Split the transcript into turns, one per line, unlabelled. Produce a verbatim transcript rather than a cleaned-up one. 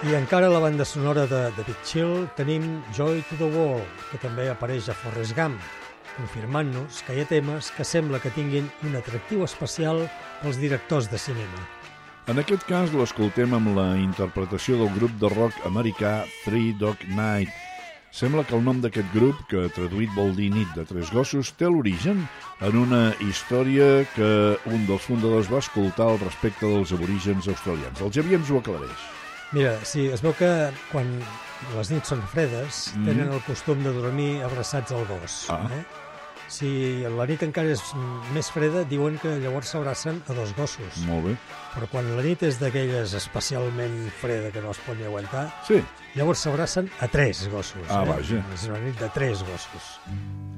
I encara a la banda sonora de, de Big Chill tenim Joy to the World, que també apareix a Forrest Gump, confirmant-nos que hi ha temes que sembla que tinguin un atractiu especial pels directors de cinema.
En aquest cas l'escoltem amb la interpretació del grup de rock americà Three Dog Night. Sembla que el nom d'aquest grup, que traduït vol dir Nit de Tres Gossos, té l'origen en una història que un dels fundadors va escoltar al respecte dels aborígens australians. El Xavier ens ho aclareix.
Mira, sí, es veu que quan les nits són fredes mm. tenen el costum de dormir abraçats al gos.
Ah.
Eh? Si la nit encara és més freda, diuen que llavors s'abracen a dos gossos.
Molt bé.
Però quan la nit és d'aquelles especialment freda que no es pot ni aguantar,
sí.
llavors s'abracen a tres gossos.
Ah,
eh?
vaja.
És una nit de tres gossos.